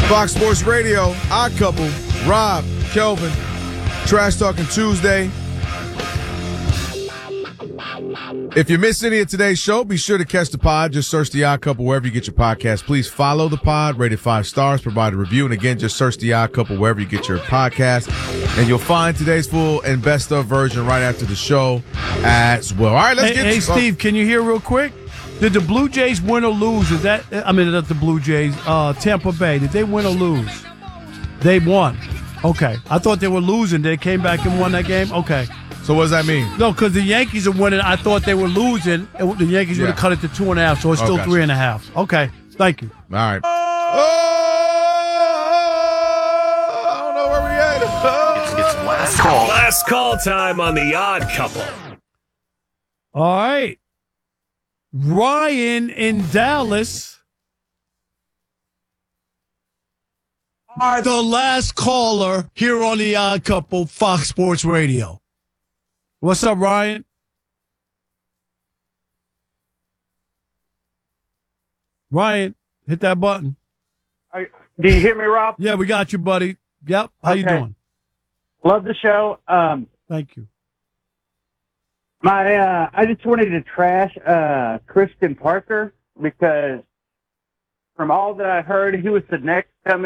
Fox Sports Radio, Odd Couple, Rob, Kelvin, Trash Talking Tuesday. If you missed any of today's show, be sure to catch the pod. Just search The Odd Couple wherever you get your podcast. Please follow the pod, rate it 5 stars, provide a review. And again, just search The Odd Couple wherever you get your podcast. And you'll find today's full and best of version right after the show as well. All right, let's get Hey, Steve, can you hear real quick? Did the Blue Jays win or lose? Not the Blue Jays, Tampa Bay. Did they win or lose? They won. Okay. I thought they were losing. They came back and won that game? Okay. So what does that mean? No, because the Yankees are winning. I thought they were losing. And the Yankees would have cut it to 2.5, so it's still 3.5. Okay. Thank you. All right. I don't know where we at. It's last call. Last call time on The Odd Couple. All right. Ryan in Dallas. The last caller here on The Odd Couple, Fox Sports Radio. What's up, Ryan? Ryan, hit that button. Do you hear me, Rob? Yeah, we got you, buddy. Yep. How you doing? Love the show. Thank you. I just wanted to trash Christian Parker because from all that I heard, he was the next coming